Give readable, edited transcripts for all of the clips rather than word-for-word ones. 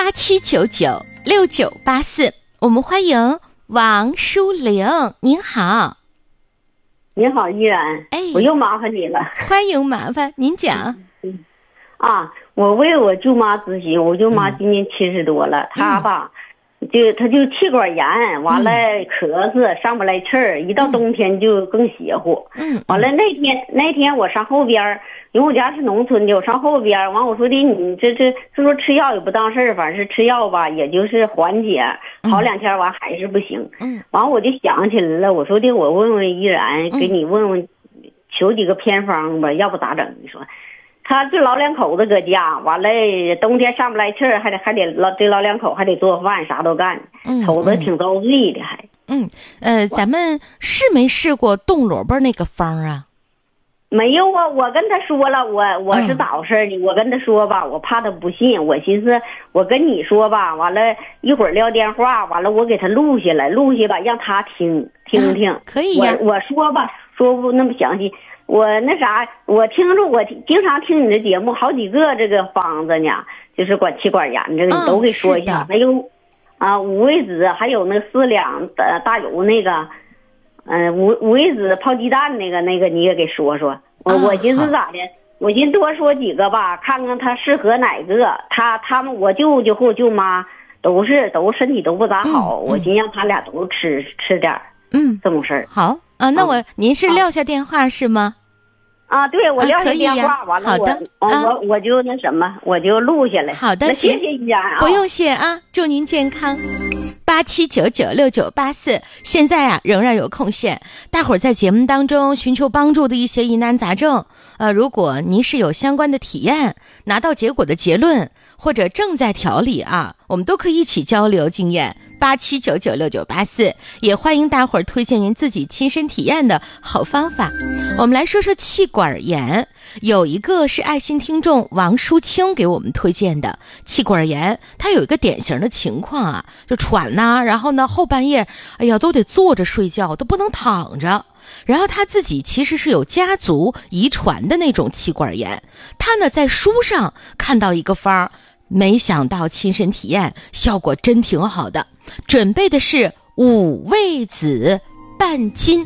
87996984，我们欢迎王淑玲，您好。 您好，依然，我又麻烦你了。 欢迎，麻烦您讲。 我为我舅妈咨询，我舅妈今年70多了，她吧，她就气管炎，完了咳嗽，上不来气儿，一到冬天就更邪乎。完了那天我上后边，因为我家是农村的，我上后边，完我说的你这说吃药也不当事儿，反正是吃药吧，也就是缓解，好2天完还是不行。完我就想起来了，我说的我问问依然，给你问问，求几个偏方吧，要不咋整？你说。他这老两口子搁家，完了冬天上不来气儿，还得这老两口还得做饭，啥都干，瞅着挺遭罪的还。 咱们试没试过冻萝卜那个方啊？ 没有啊，我跟他说了，我是咋回事呢？我跟他说吧，我怕他不信，我寻思我跟你说吧，完了一会儿撂电话，完了我给他录下来吧，让他听听。 可以呀。 我说吧，说不那么详细。我那啥，我经常听你的节目，好几个这个方子呢，就是管气管炎这个，你都给说一下。还有五味子，还有那4两大油那个，五味子泡鸡蛋那个你也给说说。我寻思咋的？我寻思多说几个吧，看看他适合哪个。他们我舅舅和我舅妈都身体都不咋好，我寻思让他俩都吃点。这么事儿。 好啊，那您是撂下电话是吗？ 对，我撂下电话，完了好的， 我就那什么，我就录下来。 好的， 谢谢依然啊， 不用谢啊，祝您健康。87996984，现在仍然有空闲，大伙儿在节目当中寻求帮助的一些疑难杂症，如果您是有相关的体验，拿到结果的结论，或者正在调理啊，我们都可以一起交流经验。87996984，也欢迎大伙儿推荐您自己亲身体验的好方法。我们来说说气管炎，有一个是爱心听众王淑清给我们推荐的气管炎，它有一个典型的情况啊，就喘呐，然后呢后半夜，哎呀都得坐着睡觉，都不能躺着。然后他自己其实是有家族遗传的那种气管炎，他呢在书上看到一个方，没想到亲身体验效果真挺好的。准备的是五味子半斤，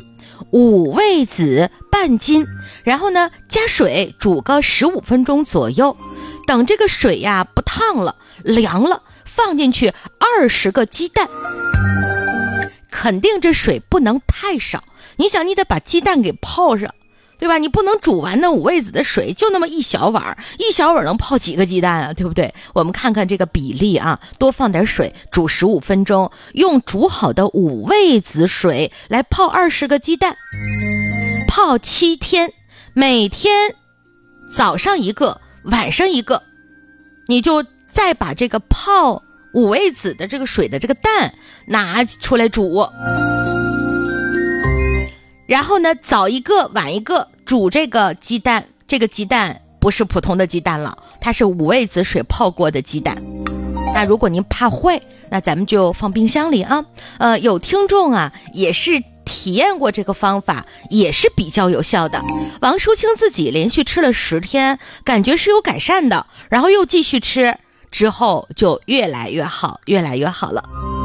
然后呢加水煮个15分钟左右，等这个水呀不烫了凉了，放进去20个鸡蛋，肯定这水不能太少，你想你得把鸡蛋给泡上，对吧？你不能煮完那五味子的水就那么一小碗能泡几个鸡蛋啊，对不对？我们看看这个比例啊，多放点水煮15分钟，用煮好的五味子水来泡20个鸡蛋，泡7天，每天早上一个晚上一个，你就再把这个泡五味子的这个水的这个蛋拿出来煮，然后呢早一个晚一个煮这个鸡蛋，这个鸡蛋不是普通的鸡蛋了，它是五味子水泡过的鸡蛋。那如果您怕坏，那咱们就放冰箱里啊。有听众啊也是体验过这个方法，也是比较有效的。王淑清自己连续吃了10天，感觉是有改善的，然后又继续吃，之后就越来越好了。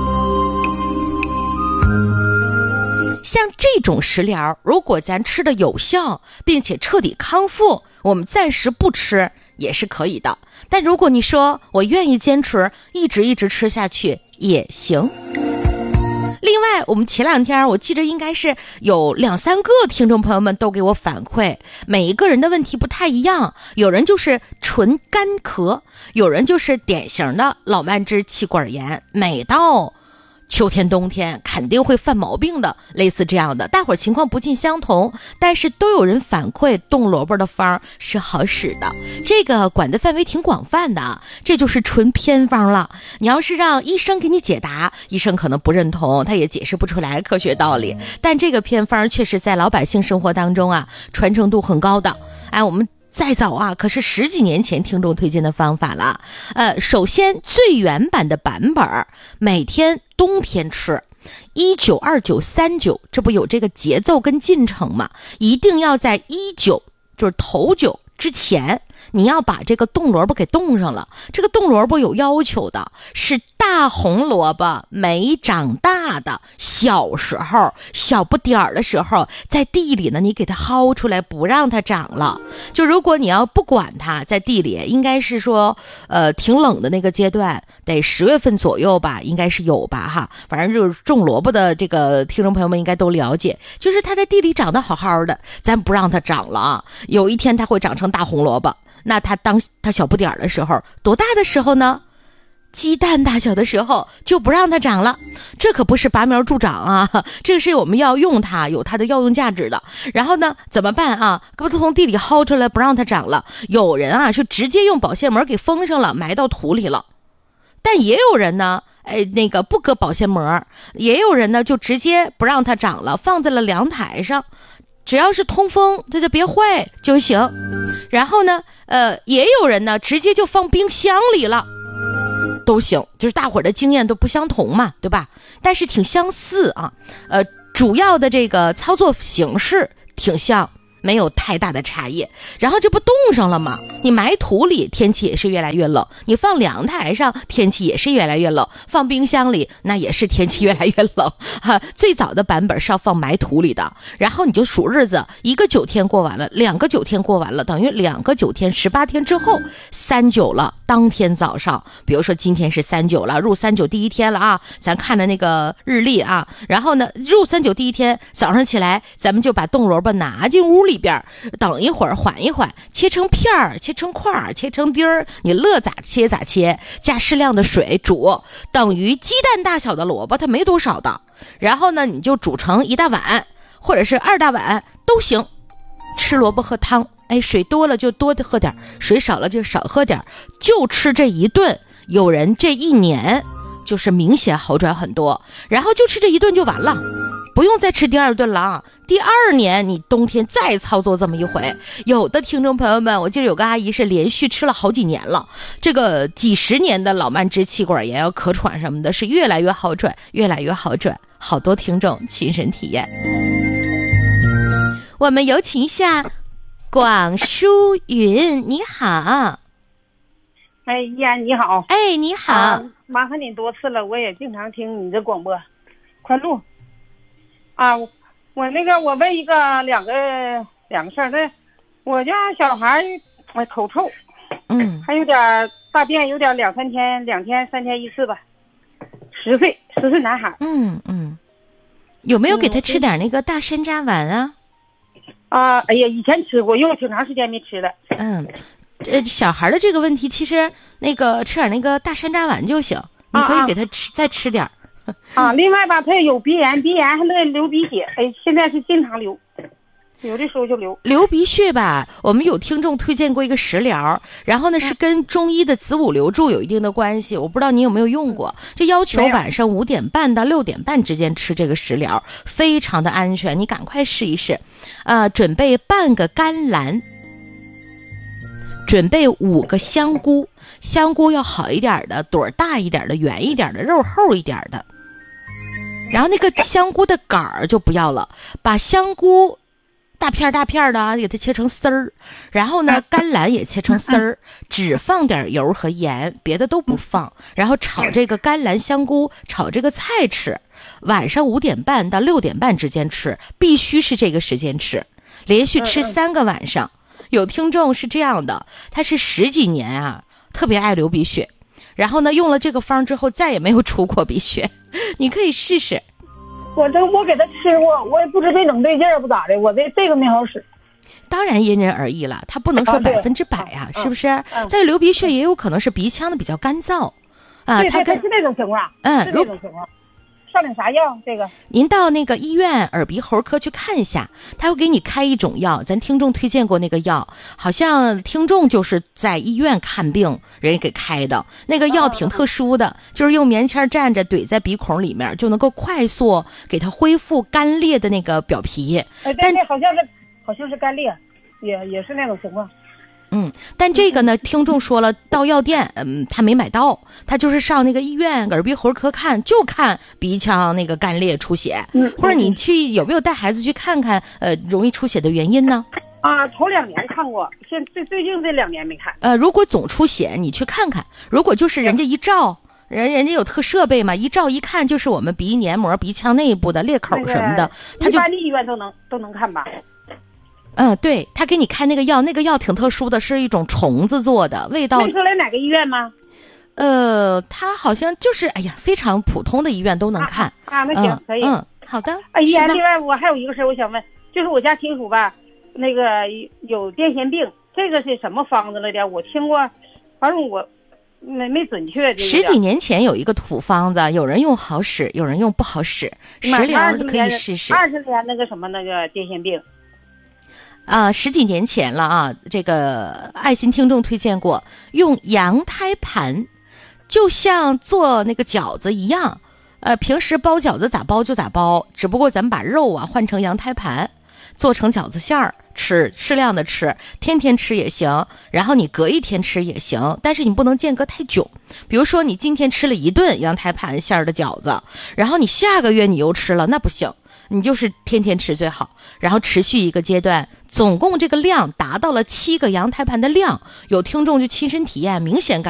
像这种食疗，如果咱吃的有效并且彻底康复，我们暂时不吃也是可以的。但如果你说我愿意坚持一直吃下去也行。另外我们前2天我记得应该是有2-3个听众朋友们都给我反馈，每一个人的问题不太一样，有人就是纯干咳，有人就是典型的老慢支气管炎，每到秋天冬天肯定会犯毛病的，类似这样的，大伙儿情况不尽相同，但是都有人反馈冻萝卜的方是好使的，这个管的范围挺广泛的，这就是纯偏方了。你要是让医生给你解答，医生可能不认同，他也解释不出来科学道理，但这个偏方确实在老百姓生活当中啊传承度很高的。我们再早啊，可是10几年前听众推荐的方法了。首先最原版的版本，每天冬天吃19、29、39，这不有这个节奏跟进程吗？一定要在19就是头9 之前，你要把这个冻萝卜给冻上了。这个冻萝卜有要求的，是大红萝卜没长大的，小时候小不点儿的时候，在地里呢，你给它薅出来，不让它长了。就如果你要不管它，在地里应该是说挺冷的那个阶段，得10月份左右吧，应该是有吧哈。反正就是种萝卜的这个听众朋友们应该都了解，就是它在地里长得好好的，咱不让它长了啊，有一天它会长成大红萝卜。那它当它小不点儿的时候，多大的时候呢？鸡蛋大小的时候就不让它长了。这可不是拔苗助长啊，这个是我们要用它，有它的药用价值的。然后呢怎么办啊？不从地里薅出来不让它长了。有人啊是直接用保鲜膜给封上了，埋到土里了。但也有人呢那个不搁保鲜膜，也有人呢就直接不让它长了，放在了凉台上，只要是通风它就别坏就行。然后呢也有人呢直接就放冰箱里了，都行，就是大伙儿的经验都不相同嘛，对吧？但是挺相似啊，主要的这个操作形式挺像，没有太大的差异。然后这不冻上了吗？你埋土里天气也是越来越冷，你放凉台上天气也是越来越冷，放冰箱里那也是天气越来越冷最早的版本是要放埋土里的。然后你就数日子，1个9天过完了，2个9天过完了，等于2个9天18天之后39了，当天早上，比如说今天是39了，入39第一天了啊，咱看着那个日历啊，然后呢入39第一天早上起来，咱们就把冻萝卜拿进屋里边，等一会儿缓一缓，切成片儿，切成块儿，切成丁儿，你乐咋切咋切，加适量的水煮，等于鸡蛋大小的萝卜它没多少的。然后呢你就煮成1大碗或者是2大碗都行。吃萝卜喝汤，水多了就多喝点，水少了就少喝点，就吃这一顿。有人这1年就是明显好转很多，然后就吃这一顿就完了，不用再吃第2顿了啊。第2年你冬天再操作这么一回。有的听众朋友们，我记得有个阿姨是连续吃了好几年了，这个几10年的老慢支、气管炎、咳喘什么的，是越来越好转，越来越好转。好多听众亲身体验。我们有请一下广淑云，你好。 哎呀，你好。 你好。 麻烦你多次了，我也经常听你的广播。快录啊！我问两个事儿。那我家小孩口臭，还有点大便，有点2、3天2天3天1次吧。10岁男孩。 有没有给他吃点那个大山楂丸啊？ 哎呀，以前吃过，有挺长时间没吃了。 小孩的这个问题，其实那个吃点那个大山楂丸就行，你可以给他再吃点另外吧，他有鼻炎还乐流鼻血，现在是经常流，有的时候就流鼻血吧。我们有听众推荐过一个食疗，然后呢是跟中医的子午流注有一定的关系，我不知道你有没有用过。这要求晚上5点半到6点半之间吃这个食疗，非常的安全，你赶快试一试。准备半个甘蓝，准备5个香菇，香菇要好一点的，朵大一点的，圆一点的，肉厚一点的。然后那个香菇的杆儿就不要了，把香菇大片大片的给它切成丝儿，然后呢甘蓝也切成丝儿，只放点油和盐，别的都不放，然后炒这个甘蓝香菇，炒这个菜吃。晚上5点半到6点半之间吃，必须是这个时间吃，连续吃3个晚上。有听众是这样的，他是10几年特别爱流鼻血，然后呢用了这个方之后再也没有出过鼻血，你可以试试。 我给他吃过，我也不知对整对劲儿不咋的，我这个没好使。 当然因人而异了，他不能说100%是不是？在流鼻血也有可能是鼻腔的比较干燥对，他是那种情况。是那种情况。上点啥药？这个您到那个医院耳鼻喉科去看一下，他会给你开一种药，咱听众推荐过那个药，好像听众就是在医院看病人给开的，那个药挺特殊的，就是用棉签蘸着怼在鼻孔里面，就能够快速给它恢复干裂的那个表皮。 但好像是干裂，也是那种情况。 但这个呢，听众说了，到药店，他没买到，他就是上那个医院耳鼻喉科看，就看鼻腔那个干裂出血。或者你去有没有带孩子去看看，容易出血的原因呢？ 啊，头2年看过，最近这2年没看。 如果总出血，你去看看。如果就是人家一照，人家有特设备嘛，一照一看就是我们鼻黏膜、鼻腔内部的裂口什么的，他就一般的医院都能看吧。 对，他给你开那个药，那个药挺特殊的，是一种虫子做的，味道。 没说来哪个医院吗？ 他好像就是非常普通的医院都能看。 那行，可以。 好的。 另外我还有一个事我想问，就是我家亲属吧，那个有癫痫病，这个是什么方子来的？我听过，反正我没准确。 10几年前有一个土方子，有人用好使，有人用不好使，食疗可以试试。 20年那个什么那个癫痫病。 10几年前了啊，这个爱心听众推荐过用羊胎盘，就像做那个饺子一样，平时包饺子咋包就咋包，只不过咱们把肉换成羊胎盘，做成饺子馅儿吃，适量的吃，天天吃也行，然后你隔一天吃也行，但是你不能间隔太久。比如说你今天吃了1顿羊胎盘馅儿的饺子，然后你下个月你又吃了，那不行，你就是天天吃最好，然后持续一个阶段，总共这个量达到了7个羊胎盘的量。有听众就亲身体验，明显感